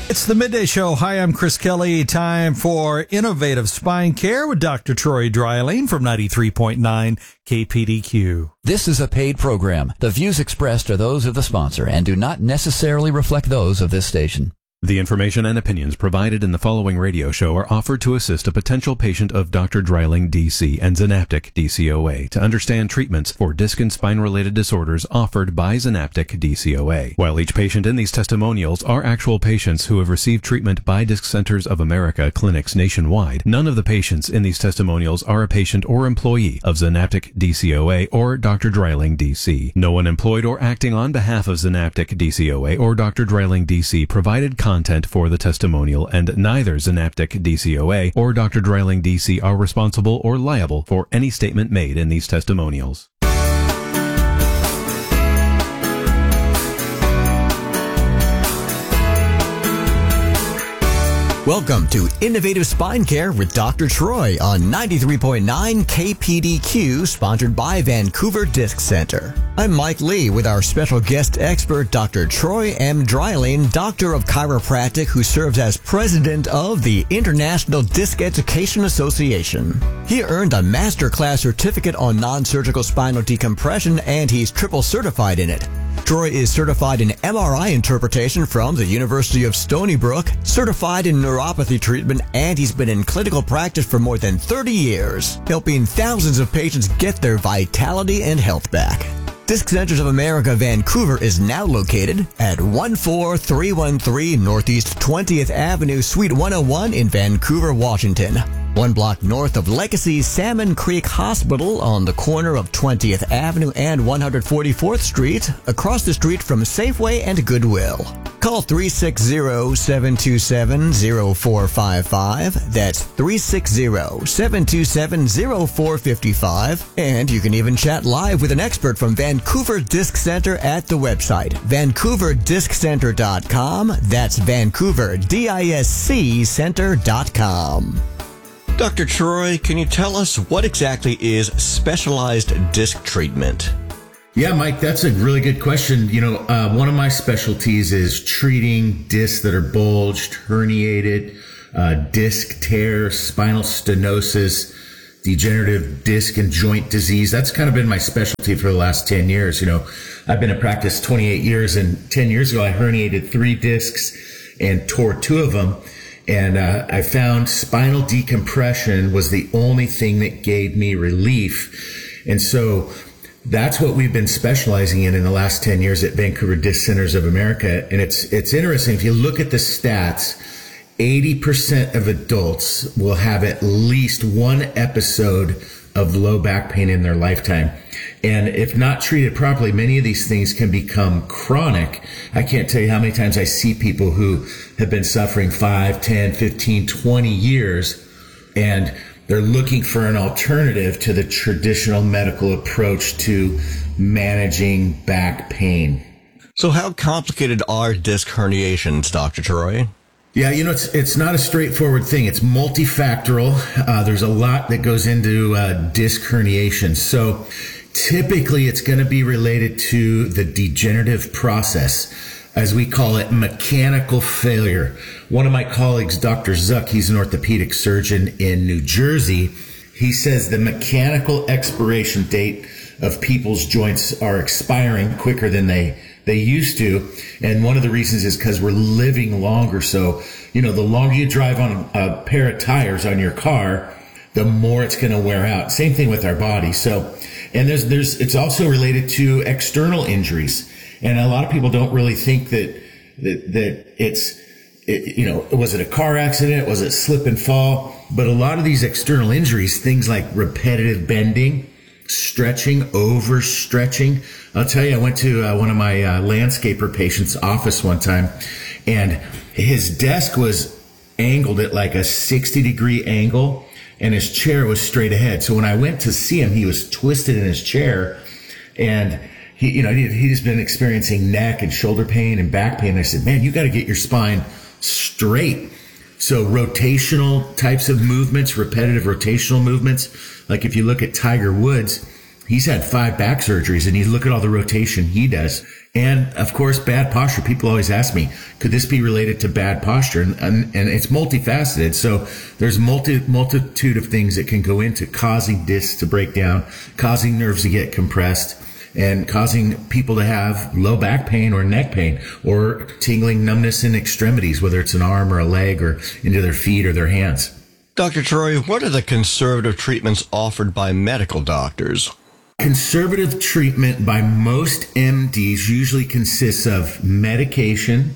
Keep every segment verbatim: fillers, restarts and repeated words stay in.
It's the Midday Show. Hi, I'm Chris Kelly. Time for Innovative Spine Care with Doctor Troy Dreiling from ninety-three point nine K P D Q. This is a paid program. The views expressed are those of the sponsor and do not necessarily reflect those of this station. The information and opinions provided in the following radio show are offered to assist a potential patient of Doctor Dreiling, D C, and Zanaptic, D C O A, to understand treatments for disc and spine-related disorders offered by Zanaptic, D C O A. While each patient in these testimonials are actual patients who have received treatment by Disc Centers of America clinics nationwide, none of the patients in these testimonials are a patient or employee of Zanaptic, D C O A, or Doctor Dreiling, D C. No one employed or acting on behalf of Zanaptic, D C O A, or Doctor Dreiling, D C provided content for the testimonial, and neither Zanaptic, D C O A, or Doctor Dreiling, D C are responsible or liable for any statement made in these testimonials. Welcome to Innovative Spine Care with Doctor Troy on ninety-three point nine K P D Q, sponsored by Vancouver Disc Center. I'm Mike Lee with our special guest expert, Doctor Troy M. Dreiling, Doctor of Chiropractic, who serves as President of the International Disc Education Association. He earned a Master Class Certificate on Non-Surgical Spinal Decompression, and he's triple certified in it. Troy is certified in M R I interpretation from the University of Stony Brook, certified in neuropathy treatment, and he's been in clinical practice for more than thirty years, helping thousands of patients get their vitality and health back. Disc Centers of America Vancouver is now located at one four three one three Northeast twentieth Avenue, Suite one oh one in Vancouver, Washington. One block north of Legacy Salmon Creek Hospital on the corner of twentieth Avenue and one hundred forty-fourth Street, across the street from Safeway and Goodwill. Call three six zero, seven two seven, zero four five five. That's three six zero, seven two seven, zero four five five. And you can even chat live with an expert from Vancouver Disc Center at the website, vancouver disc center dot com. That's Vancouver disc center dot com. Doctor Troy, can you tell us what exactly is specialized disc treatment? Yeah, Mike, that's a really good question. You know, uh, one of my specialties is treating discs that are bulged, herniated, uh, disc tear, spinal stenosis, degenerative disc and joint disease. That's kind of been my specialty for the last ten years. You know, I've been in practice twenty-eight years, and ten years ago I herniated three discs and tore two of them. And uh, I found spinal decompression was the only thing that gave me relief. And so that's what we've been specializing in in the last ten years at Vancouver Disc Centers of America. And it's it's interesting. If you look at the stats, eighty percent of adults will have at least one episode of low back pain in their lifetime. And if not treated properly, many of these things can become chronic. I can't tell you how many times I see people who have been suffering five, ten, fifteen, twenty years, and they're looking for an alternative to the traditional medical approach to managing back pain. So how complicated are disc herniations, Doctor Troy? Yeah, you know, it's it's not a straightforward thing. It's multifactorial. Uh, there's a lot that goes into uh, disc herniation. So typically it's going to be related to the degenerative process, as we call it, mechanical failure. One of my colleagues, Doctor Zuck, he's an orthopedic surgeon in New Jersey. He says the mechanical expiration date of people's joints are expiring quicker than they they used to. And one of the reasons is because we're living longer. So, you know, the longer you drive on a pair of tires on your car, the more it's going to wear out. Same thing with our body. So, and there's, there's, it's also related to external injuries. And a lot of people don't really think that, that, that it's, it, you know, was it a car accident? Was it slip and fall? But a lot of these external injuries, things like repetitive bending, stretching, overstretching. I'll tell you, I went to uh, one of my uh, landscaper patients' office one time, and his desk was angled at like a sixty degree angle, and his chair was straight ahead. So when I went to see him, he was twisted in his chair, and he, you know, he, he's been experiencing neck and shoulder pain and back pain. I said, man, you got to get your spine straight. So rotational types of movements, repetitive rotational movements. Like if you look at Tiger Woods, he's had five back surgeries, and you look at all the rotation he does. And of course, bad posture. People always ask me, could this be related to bad posture? And, and, and it's multifaceted. So there's multi, multitude of things that can go into causing discs to break down, causing nerves to get compressed, and causing people to have low back pain or neck pain or tingling numbness in extremities, whether it's an arm or a leg or into their feet or their hands. Doctor Troy, what are the conservative treatments offered by medical doctors? Conservative treatment by most M Ds usually consists of medication,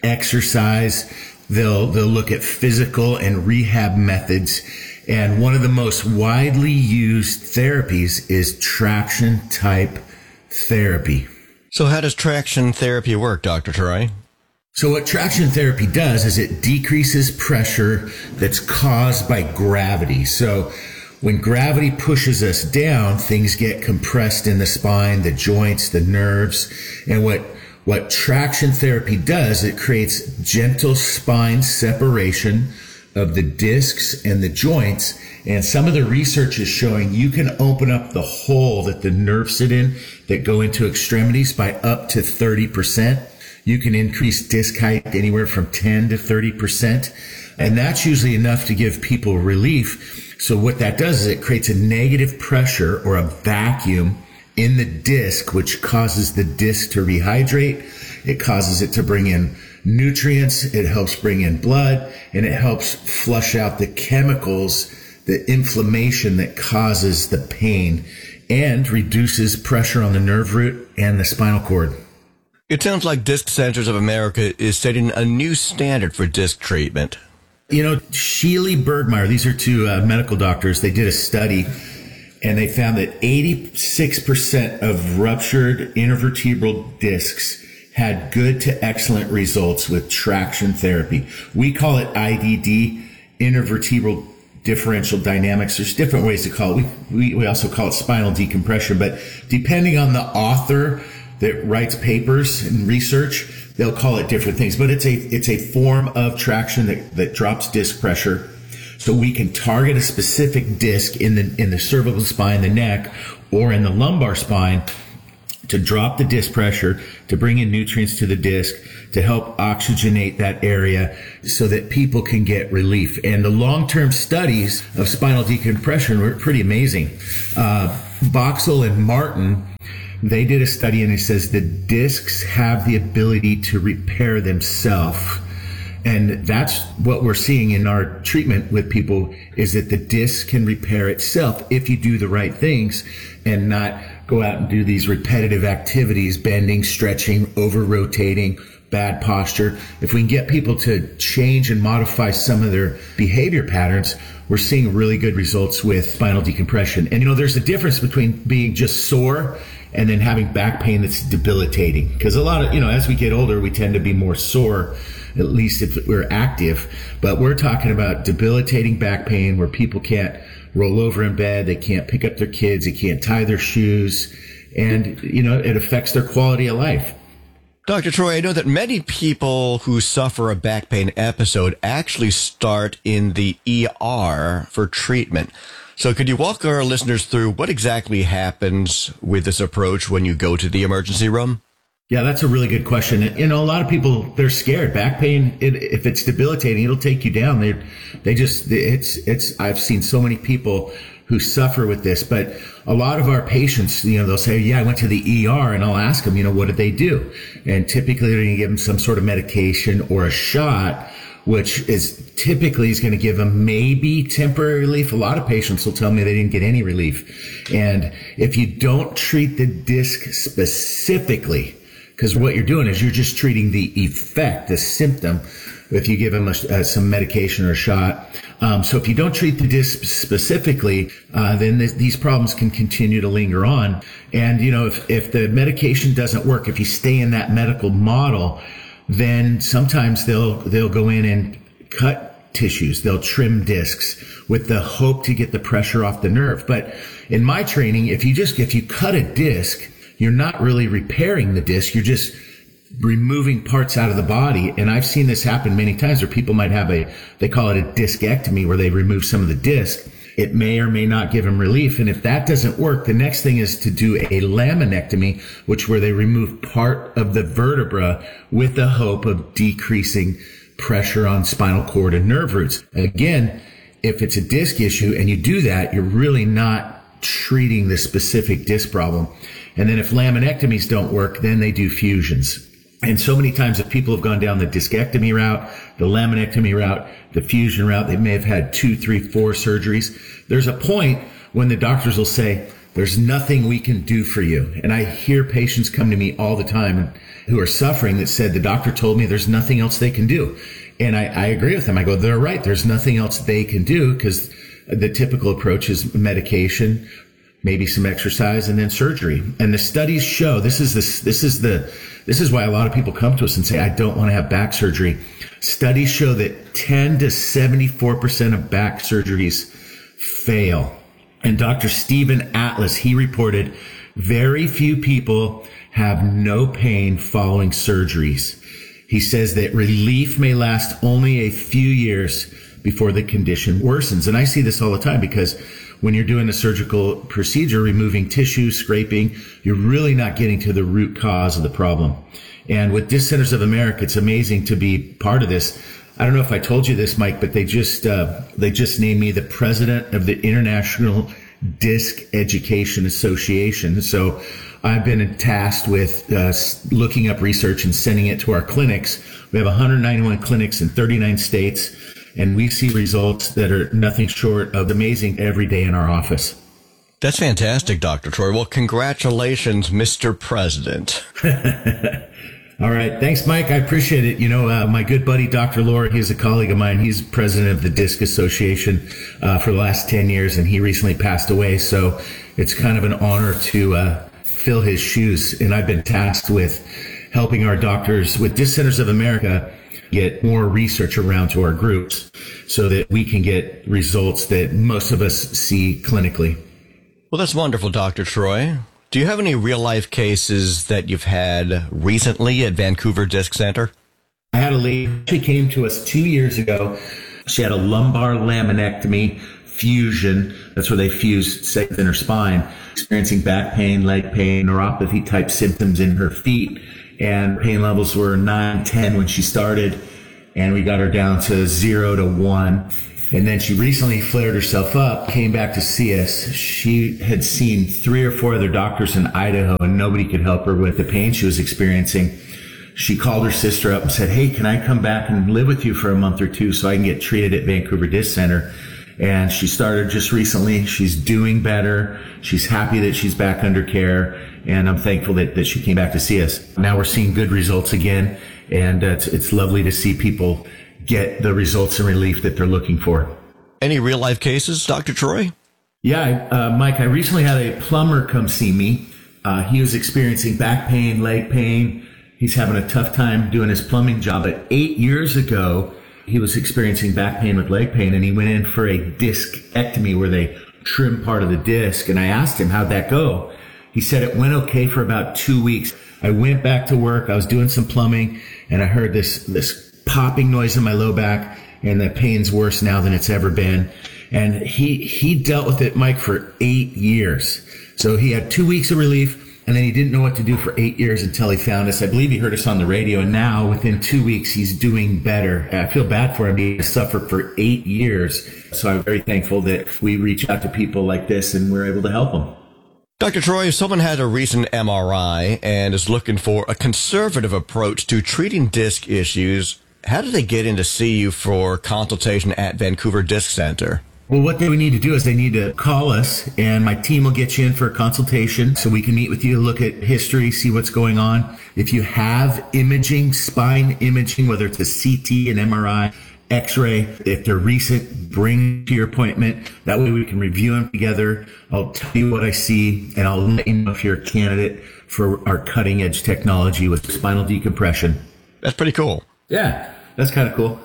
exercise. They'll, they'll look at physical and rehab methods. And one of the most widely used therapies is traction type therapy. So how does traction therapy work, Doctor Troy? So what traction therapy does is it decreases pressure that's caused by gravity. So when gravity pushes us down, things get compressed in the spine, the joints, the nerves. And what, what traction therapy does, it creates gentle spine separation of the discs and the joints. And some of the research is showing you can open up the hole that the nerves sit in that go into extremities by up to thirty percent. You can increase disc height anywhere from ten to thirty percent. And that's usually enough to give people relief. So what that does is it creates a negative pressure or a vacuum in the disc, which causes the disc to rehydrate. It causes it to bring in nutrients. It helps bring in blood, and it helps flush out the chemicals, the inflammation that causes the pain, and reduces pressure on the nerve root and the spinal cord. It sounds like Disc Centers of America is setting a new standard for disc treatment. You know, Sheely Bergmeyer, these are two uh, medical doctors, they did a study, and they found that eighty-six percent of ruptured intervertebral discs had good to excellent results with traction therapy. We call it I D D, intervertebral differential dynamics. There's different ways to call it. We, we, we also call it spinal decompression, but depending on the author that writes papers and research, they'll call it different things, but it's a it's a form of traction that, that drops disc pressure. So we can target a specific disc in the in the cervical spine, the neck, or in the lumbar spine to drop the disc pressure, to bring in nutrients to the disc, to help oxygenate that area so that people can get relief. And the long-term studies of spinal decompression were pretty amazing. Uh, Boxall and Martin, they did a study, and it says the discs have the ability to repair themselves. And that's what we're seeing in our treatment with people, is that the disc can repair itself if you do the right things and not go out and do these repetitive activities, bending, stretching, over rotating, bad posture. If we can get people to change and modify some of their behavior patterns, we're seeing really good results with spinal decompression. And you know, there's a difference between being just sore and then having back pain that's debilitating. Because a lot of, you know, as we get older, we tend to be more sore, at least if we're active. But we're talking about debilitating back pain where people can't roll over in bed, they can't pick up their kids, they can't tie their shoes, and, you know, it affects their quality of life. Doctor Troy, I know that many people who suffer a back pain episode actually start in the E R for treatment. So could you walk our listeners through what exactly happens with this approach when you go to the emergency room? Yeah, that's a really good question. You know, a lot of people, they're scared. Back pain, it, if it's debilitating, it'll take you down. They, they just, it's, it's, I've seen so many people who suffer with this, but a lot of our patients, you know, they'll say, yeah, I went to the E R, and I'll ask them, you know, what did they do? And typically they're going to give them some sort of medication or a shot, which is typically is going to give them maybe temporary relief. A lot of patients will tell me they didn't get any relief. And if you don't treat the disc specifically, because what you're doing is you're just treating the effect, the symptom, if you give them a, uh, some medication or a shot. Um, so if you don't treat the disc specifically, uh, then th- these problems can continue to linger on. And, you know, if, if the medication doesn't work, if you stay in that medical model, then sometimes they'll, they'll go in and cut tissues. They'll trim discs with the hope to get the pressure off the nerve. But in my training, if you just, if you cut a disc, you're not really repairing the disc. You're just removing parts out of the body. And I've seen this happen many times where people might have a, they call it a discectomy, where they remove some of the disc. It may or may not give them relief. And if that doesn't work, the next thing is to do a laminectomy, which where they remove part of the vertebra with the hope of decreasing pressure on spinal cord and nerve roots. Again, if it's a disc issue and you do that, you're really not treating the specific disc problem. And then if laminectomies don't work, then they do fusions. And so many times if people have gone down the discectomy route, the laminectomy route, the fusion route, they may have had two, three, four surgeries. There's a point when the doctors will say, there's nothing we can do for you. And I hear patients come to me all the time who are suffering that said, the doctor told me there's nothing else they can do. And I, I agree with them. I go, they're right. There's nothing else they can do because the typical approach is medication, maybe some exercise, and then surgery. And the studies show this is this this is the this is why a lot of people come to us and say, I don't want to have back surgery. Studies show that ten to seventy-four percent of back surgeries fail. And Doctor Stephen Atlas, he reported very few people have no pain following surgeries. He says that relief may last only a few years before the condition worsens. And I see this all the time because when you're doing a surgical procedure, removing tissue, scraping, you're really not getting to the root cause of the problem. And with Disc Centers of America, it's amazing to be part of this. I don't know if I told you this, Mike, but they just uh, they just named me the president of the International Disc Education Association. So I've been tasked with uh, looking up research and sending it to our clinics. We have one hundred ninety-one clinics in thirty-nine states. And we see results that are nothing short of amazing every day in our office. That's fantastic, Doctor Troy. Well, congratulations, Mister President. All right. Thanks, Mike. I appreciate it. You know, uh, my good buddy, Doctor Lohr, he's a colleague of mine. He's president of the Disc Association uh, for the last ten years, and he recently passed away. So it's kind of an honor to uh, fill his shoes. And I've been tasked with helping our doctors with Disc Centers of America get more research around to our groups so that we can get results that most of us see clinically. Well, that's wonderful, Doctor Troy. Do you have any real-life cases that you've had recently at Vancouver Disc Center? I had a lady, she came to us two years ago. She had a lumbar laminectomy fusion. That's where they fuse segments in her spine, experiencing back pain, leg pain, neuropathy type symptoms in her feet. And pain levels were nine, ten when she started, and we got her down to zero to one. And then she recently flared herself up, came back to see us. She had seen three or four other doctors in Idaho, and nobody could help her with the pain she was experiencing. She called her sister up and said, hey, can I come back and live with you for a month or two so I can get treated at Vancouver Disc Center? And she started just recently. She's doing better. She's happy that she's back under care. And I'm thankful that, that she came back to see us. Now we're seeing good results again. And uh, it's, it's lovely to see people get the results and relief that they're looking for. Any real life cases, Doctor Troy? Yeah, uh, Mike, I recently had a plumber come see me. Uh, he was experiencing back pain, leg pain. He's having a tough time doing his plumbing job. But eight years ago, he was experiencing back pain with leg pain, and he went in for a discectomy where they trim part of the disc. And I asked him, how'd that go? He said it went okay for about two weeks. I went back to work. I was doing some plumbing, and I heard this, this popping noise in my low back, and the pain's worse now than it's ever been. And he, he dealt with it, Mike, for eight years. So he had two weeks of relief, and then he didn't know what to do for eight years until he found us. I believe he heard us on the radio, and now within two weeks, he's doing better. I feel bad for him. He suffered for eight years. So I'm very thankful that we reach out to people like this, and we're able to help them. Doctor Troy, if someone had a recent M R I and is looking for a conservative approach to treating disc issues, how do they get in to see you for consultation at Vancouver Disc Center? Well, what they would need to do is they need to call us, and my team will get you in for a consultation so we can meet with you, look at history, see what's going on. If you have imaging, spine imaging, whether it's a C T, an M R I, X-ray, if they're recent, bring to your appointment. That way we can review them together. I'll tell you what I see, and I'll let you know if you're a candidate for our cutting-edge technology with spinal decompression. That's pretty cool. Yeah, that's kind of cool.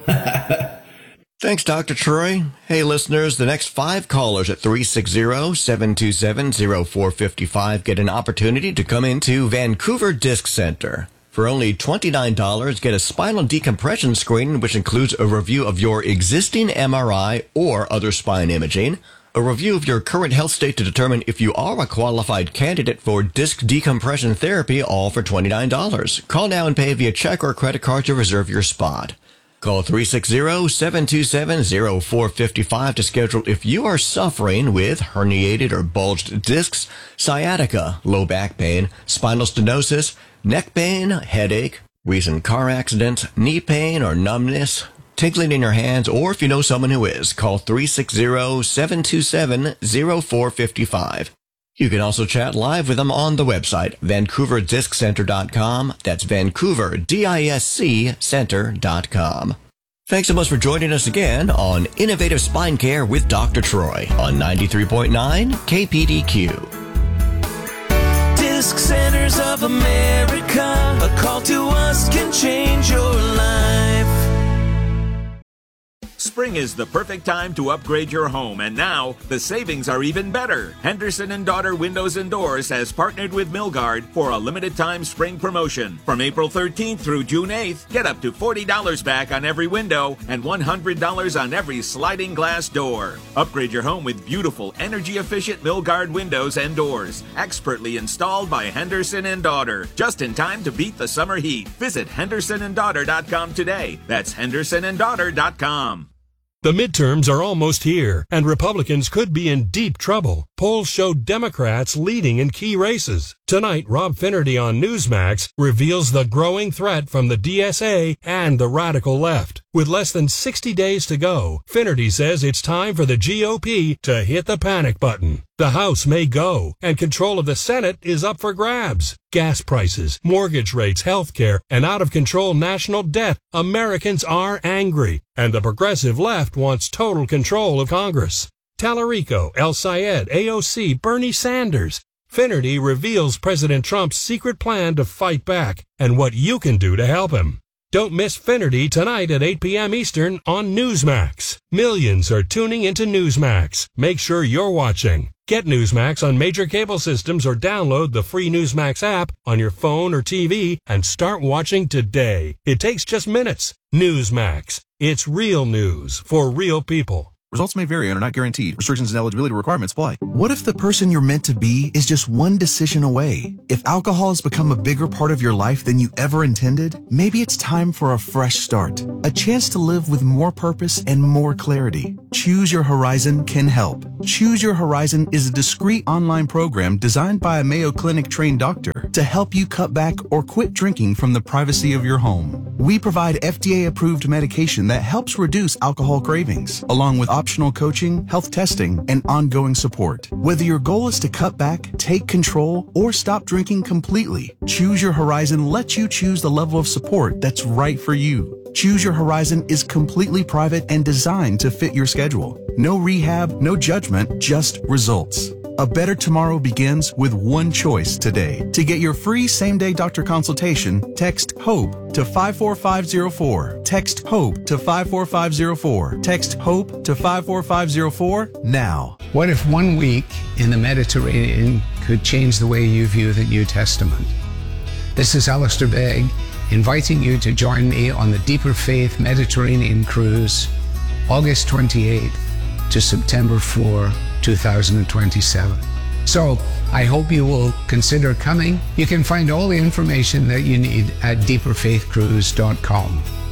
Thanks, Doctor Troy. Hey, listeners, the next five callers at three six zero, seven two seven, zero four five five get an opportunity to come into Vancouver Disc Center. For only twenty-nine dollars, get a spinal decompression screening, which includes a review of your existing M R I or other spine imaging, a review of your current health state to determine if you are a qualified candidate for disc decompression therapy, all for twenty-nine dollars. Call now and pay via check or credit card to reserve your spot. Call three six zero, seven two seven, zero four five five to schedule if you are suffering with herniated or bulged discs, sciatica, low back pain, spinal stenosis, neck pain, headache, recent car accident, knee pain or numbness, tingling in your hands, or if you know someone who is, call three six zero, seven two seven, zero four five five. You can also chat live with them on the website, vancouver disc center dot com. That's Vancouver, D I S C, center dot com. Thanks so much for joining us again on Innovative Spine Care with Doctor Troy on ninety-three point nine K P D Q. Disc Centers of America, a call to us can change your life. Spring is the perfect time to upgrade your home, and now the savings are even better. Henderson and Daughter Windows and Doors has partnered with Milgard for a limited-time spring promotion. From April thirteenth through June eighth, get up to forty dollars back on every window and one hundred dollars on every sliding glass door. Upgrade your home with beautiful, energy-efficient Milgard windows and doors, expertly installed by Henderson and Daughter, just in time to beat the summer heat. Visit henderson and daughter dot com today. That's henderson and daughter dot com. The midterms are almost here, and Republicans could be in deep trouble. Polls show Democrats leading in key races. Tonight, Rob Finnerty on Newsmax reveals the growing threat from the D S A and the radical left. With less than sixty days to go, Finnerty says it's time for the G O P to hit the panic button. The House may go, and control of the Senate is up for grabs. Gas prices, mortgage rates, health care, and out-of-control national debt. Americans are angry, and the progressive left wants total control of Congress. Tallarico, El Sayed, A O C, Bernie Sanders. Finnerty reveals President Trump's secret plan to fight back and what you can do to help him. Don't miss Finnerty tonight at eight p.m. Eastern on Newsmax. Millions are tuning into Newsmax. Make sure you're watching. Get Newsmax on major cable systems or download the free Newsmax app on your phone or T V and start watching today. It takes just minutes. Newsmax. It's real news for real people. Results may vary and are not guaranteed. Restrictions and eligibility requirements apply. What if the person you're meant to be is just one decision away? If alcohol has become a bigger part of your life than you ever intended, maybe it's time for a fresh start. A chance to live with more purpose and more clarity. Choose Your Horizon can help. Choose Your Horizon is a discreet online program designed by a Mayo Clinic trained doctor to help you cut back or quit drinking from the privacy of your home. We provide F D A-approved medication that helps reduce alcohol cravings, along with optional coaching, health testing, and ongoing support. Whether your goal is to cut back, take control, or stop drinking completely, Choose Your Horizon lets you choose the level of support that's right for you. Choose Your Horizon is completely private and designed to fit your schedule. No rehab, no judgment, just results. A better tomorrow begins with one choice today. To get your free same-day doctor consultation, text HOPE to five four five zero four. Text HOPE to five four five zero four. Text HOPE to five four five zero four now. What if one week in the Mediterranean could change the way you view the New Testament? This is Alistair Begg, inviting you to join me on the Deeper Faith Mediterranean Cruise, August twenty-eighth to September fourth, two thousand twenty-seven. So, I hope you will consider coming. You can find all the information that you need at deeper faith cruise dot com.